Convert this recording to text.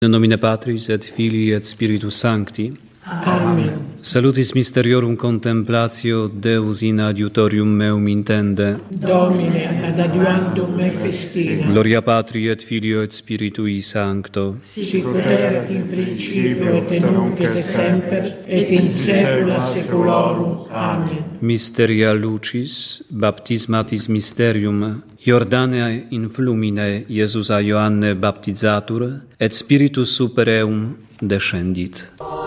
In nomine Patris et Filii et Spiritus Sancti. Amen. Salutis mysteriorum contemplatio Deus in adiutorium meum intende. Domine ad adiuandum me festina. Gloria Patri et Filio et Spiritui Sancto. Sic ut erat in principio et nunc et semper et in saecula saeculorum. Amen. Mysteria Lucis, baptismatis mysterium, Jordane in flumine Iesus a Ioanne baptizatur, et Spiritus super eum descendit.